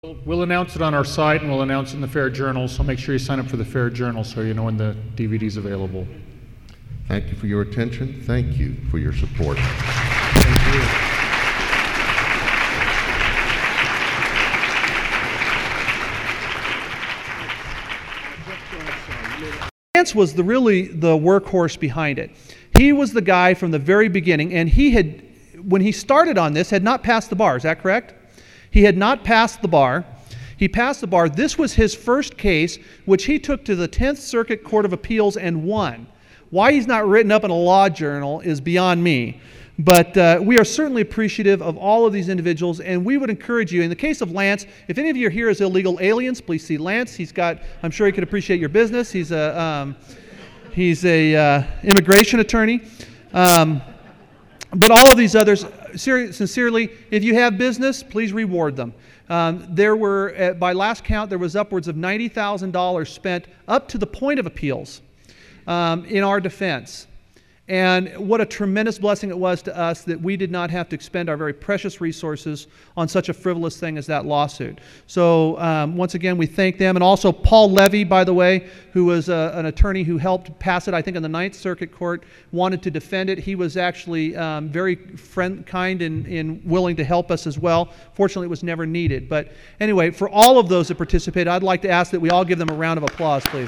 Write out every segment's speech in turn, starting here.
We'll announce it on our site, and we'll announce it in the Fair Journal, so make sure you sign up for the Fair Journal so you know when the DVD's available. Thank you for your attention. Thank you for your support. Thank you. Lance was really the workhorse behind it. He was the guy from the very beginning, and he had, when he started on this, had not passed the bar. Is that correct? He had not passed the bar. He passed the bar. This was his first case, which he took to the 10th Circuit Court of Appeals and won. Why he's not written up in a law journal is beyond me. But we are certainly appreciative of all of these individuals, and we would encourage you, in the case of Lance, if any of you are here as illegal aliens, please see Lance. He's got, I'm sure he could appreciate your business. He's a immigration attorney. But all of these others, sincerely, if you have business, please reward them. There were, by last count, there was upwards of $90,000 spent up to the point of appeals in our defense. And what a tremendous blessing it was to us that we did not have to expend our very precious resources on such a frivolous thing as that lawsuit. So once again, we thank them. And also Paul Levy, by the way, who was an attorney who helped pass it, I think, in the 9th Circuit Court, wanted to defend it. He was actually very kind and willing to help us as well. Fortunately, it was never needed. But anyway, for all of those that participated, I'd like to ask that we all give them a round of applause, please.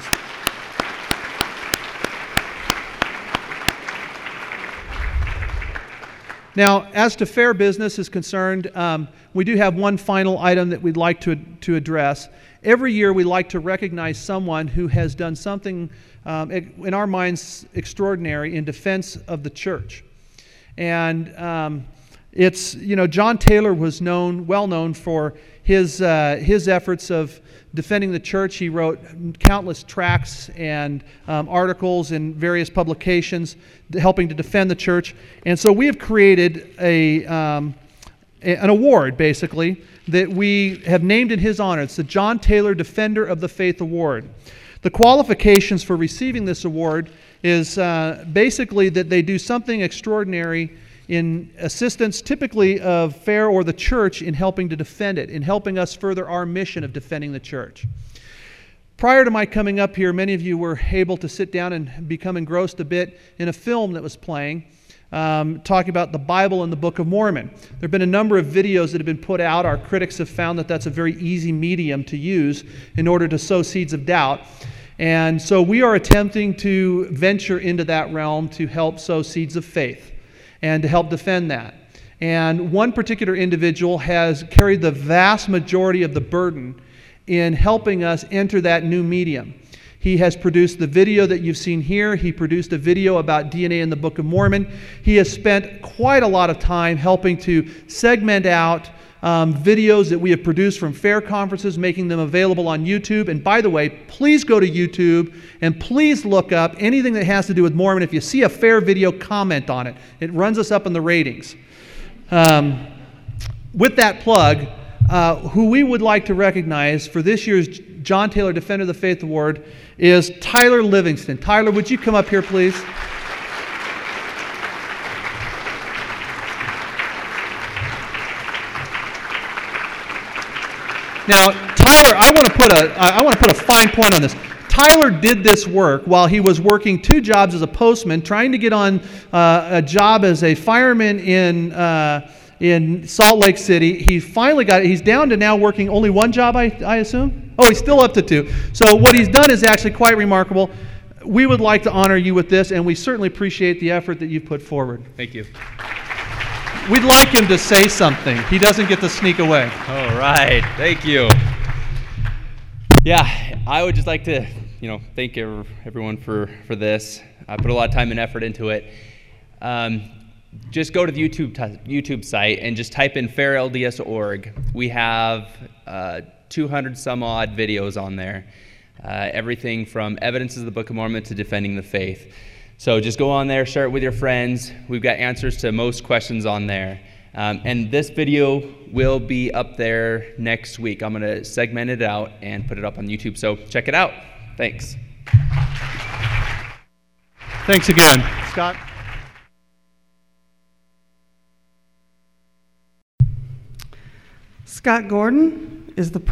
Now, as to fair business is concerned, we do have one final item that we'd like to address. Every year we like to recognize someone who has done something, in our minds, extraordinary in defense of the church. And it's, you know, John Taylor was well known for his efforts of defending the church. He wrote countless tracts and articles in various publications helping to defend the church. And so we have created an award, basically, that we have named in his honor. It's the John Taylor Defender of the Faith Award. The qualifications for receiving this award is basically that they do something extraordinary in assistance typically of FAIR or the church in helping to defend it, in helping us further our mission of defending the church. Prior to my coming up here, many of you were able to sit down and become engrossed a bit in a film that was playing, talking about the Bible and the Book of Mormon. There have been a number of videos that have been put out. Our critics have found that that's a very easy medium to use in order to sow seeds of doubt. And so we are attempting to venture into that realm to help sow seeds of faith and to help defend that. And one particular individual has carried the vast majority of the burden in helping us enter that new medium. He has produced the video that you've seen here. He produced a video about DNA in the Book of Mormon. He has spent quite a lot of time helping to segment out videos that we have produced from fair conferences, making them available on YouTube. And by the way, please go to YouTube and please look up anything that has to do with Mormon. If you see a fair video, comment on it. It runs us up in the ratings. With that plug, who we would like to recognize for this year's John Taylor Defender of the Faith Award is Tyler Livingston. Tyler, would you come up here, please? Now, Tyler, I want to put a fine point on this. Tyler did this work while he was working 2 jobs as a postman, trying to get on a job as a fireman in Salt Lake City. He finally got it. He's down to now working only 1 job, I assume? Oh, he's still up to 2. So what he's done is actually quite remarkable. We would like to honor you with this, and we certainly appreciate the effort that you've put forward. Thank you. We'd like him to say something. He doesn't get to sneak away. All right. Thank you. Yeah, I would just like to, thank everyone for this. I put a lot of time and effort into it. Just go to the YouTube site and just type in fairlds.org. We have 200 some odd videos on there. Everything from evidences of the Book of Mormon to defending the faith. So just go on there, share it with your friends. We've got answers to most questions on there. And this video will be up there next week. I'm going to segment it out and put it up on YouTube. So check it out. Thanks. Thanks again. Scott? Scott Gordon, is the